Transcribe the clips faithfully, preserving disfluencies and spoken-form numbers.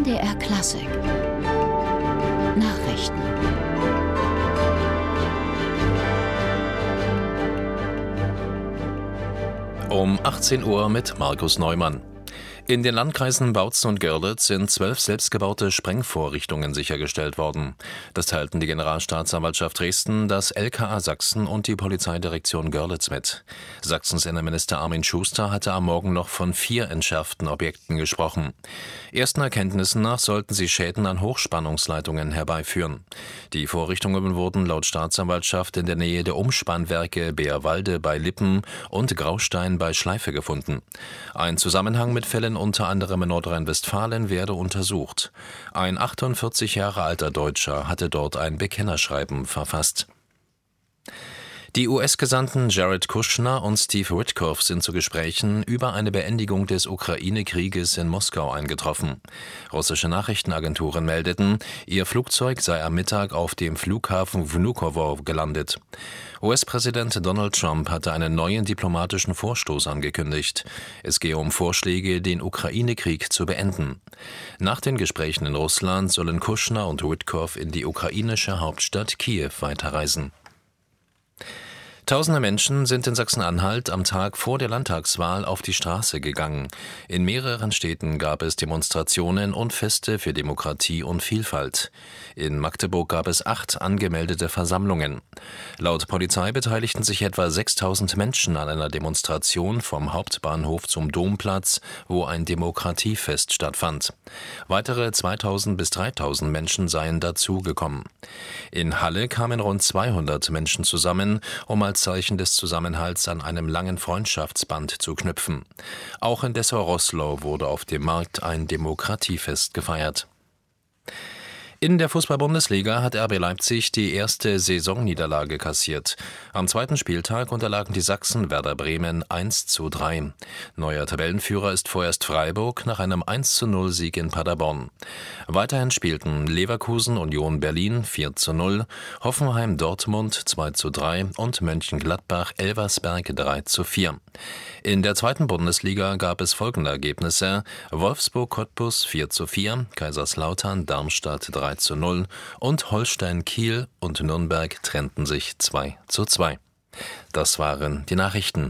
D R Klassik Nachrichten. Um achtzehn Uhr mit Markus Neumann. In den Landkreisen Bautzen und Görlitz sind zwölf selbstgebaute Sprengvorrichtungen sichergestellt worden. Das teilten die Generalstaatsanwaltschaft Dresden, das L K A Sachsen und die Polizeidirektion Görlitz mit. Sachsens Innenminister Armin Schuster hatte am Morgen noch von vier entschärften Objekten gesprochen. Ersten Erkenntnissen nach sollten sie Schäden an Hochspannungsleitungen herbeiführen. Die Vorrichtungen wurden laut Staatsanwaltschaft in der Nähe der Umspannwerke Beerwalde bei Lippen und Graustein bei Schleife gefunden. Ein Zusammenhang mit Fällen unter anderem in Nordrhein-Westfalen werde untersucht. Ein achtundvierzig Jahre alter Deutscher hatte dort ein Bekennerschreiben verfasst. Die U S-Gesandten Jared Kushner und Steve Witkoff sind zu Gesprächen über eine Beendigung des Ukraine-Krieges in Moskau eingetroffen. Russische Nachrichtenagenturen meldeten, ihr Flugzeug sei am Mittag auf dem Flughafen Vnukovo gelandet. U S-Präsident Donald Trump hatte einen neuen diplomatischen Vorstoß angekündigt. Es gehe um Vorschläge, den Ukraine-Krieg zu beenden. Nach den Gesprächen in Russland sollen Kushner und Witkoff in die ukrainische Hauptstadt Kiew weiterreisen. Tausende Menschen sind in Sachsen-Anhalt am Tag vor der Landtagswahl auf die Straße gegangen. In mehreren Städten gab es Demonstrationen und Feste für Demokratie und Vielfalt. In Magdeburg gab es acht angemeldete Versammlungen. Laut Polizei beteiligten sich etwa sechstausend Menschen an einer Demonstration vom Hauptbahnhof zum Domplatz, wo ein Demokratiefest stattfand. Weitere zweitausend bis dreitausend Menschen seien dazugekommen. In Halle kamen rund zweihundert Menschen zusammen, um als Zeichen des Zusammenhalts an einem langen Freundschaftsband zu knüpfen. Auch in Dessau-Roßlau wurde auf dem Markt ein Demokratiefest gefeiert. In der Fußball-Bundesliga hat R B Leipzig die erste Saisonniederlage kassiert. Am zweiten Spieltag unterlagen die Sachsen Werder Bremen eins zu drei. Neuer Tabellenführer ist vorerst Freiburg nach einem eins zu null Sieg in Paderborn. Weiterhin spielten Leverkusen Union Berlin vier zu null, Hoffenheim Dortmund zwei zu drei und Mönchengladbach Elversberg drei zu vier. In der zweiten Bundesliga gab es folgende Ergebnisse: Wolfsburg Cottbus vier zu vier, Kaiserslautern Darmstadt drei zu null und Holstein Kiel und Nürnberg trennten sich zwei zu zwei. Das waren die Nachrichten.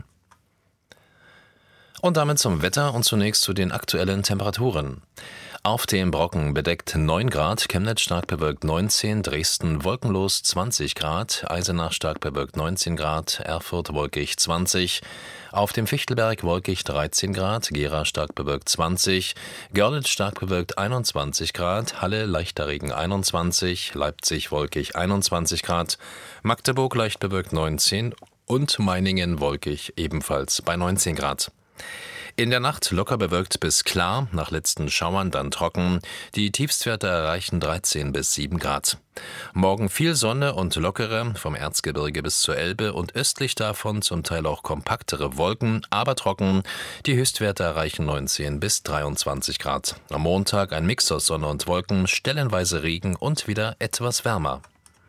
Und damit zum Wetter und zunächst zu den aktuellen Temperaturen. Auf dem Brocken bedeckt neun Grad, Chemnitz stark bewölkt neunzehn, Dresden wolkenlos zwanzig Grad, Eisenach stark bewölkt neunzehn Grad, Erfurt wolkig zwanzig, auf dem Fichtelberg wolkig dreizehn Grad, Gera stark bewölkt zwanzig, Görlitz stark bewölkt einundzwanzig Grad, Halle leichter Regen einundzwanzig, Leipzig wolkig einundzwanzig Grad, Magdeburg leicht bewölkt neunzehn und Meiningen wolkig ebenfalls bei neunzehn Grad. In der Nacht locker bewölkt bis klar, nach letzten Schauern dann trocken. Die Tiefstwerte erreichen dreizehn bis sieben Grad. Morgen viel Sonne und lockere, vom Erzgebirge bis zur Elbe und östlich davon zum Teil auch kompaktere Wolken, aber trocken. Die Höchstwerte erreichen neunzehn bis dreiundzwanzig Grad. Am Montag ein Mix aus Sonne und Wolken, stellenweise Regen und wieder etwas wärmer.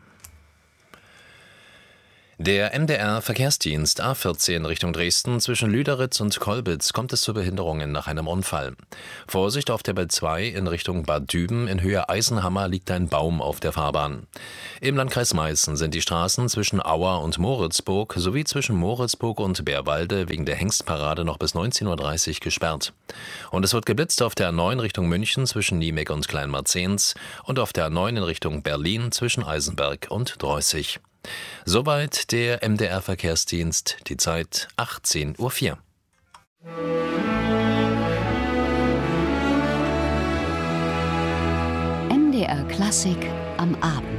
Der M D R-Verkehrsdienst A vierzehn Richtung Dresden zwischen Lüderitz und Kolbitz kommt es zu Behinderungen nach einem Unfall. Vorsicht auf der B zwei in Richtung Bad Düben, in Höhe Eisenhammer liegt ein Baum auf der Fahrbahn. Im Landkreis Meißen sind die Straßen zwischen Auer und Moritzburg sowie zwischen Moritzburg und Beerwalde wegen der Hengstparade noch bis neunzehn Uhr dreißig gesperrt. Und es wird geblitzt auf der A neun Richtung München zwischen Niemek und Kleinmarzens und auf der A neun in Richtung Berlin zwischen Eisenberg und Dreußig. Soweit der M D R-Verkehrsdienst, die Zeit achtzehn Uhr vier. M D R Klassik am Abend.